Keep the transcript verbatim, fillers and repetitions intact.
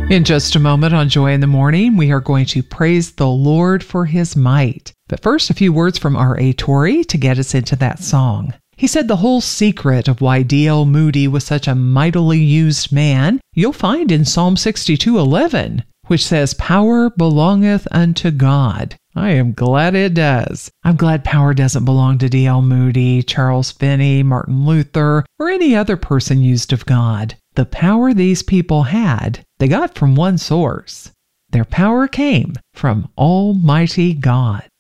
In just a moment on Joy in the Morning, we are going to praise the Lord for his might. But first, a few words from R A Torrey to get us into that song. He said the whole secret of why D L Moody was such a mightily used man you'll find in Psalm sixty-two eleven, which says, "Power belongeth unto God." I am glad it does. I'm glad power doesn't belong to D L Moody, Charles Finney, Martin Luther, or any other person used of God. The power these people had, they got from one source. Their power came from Almighty God.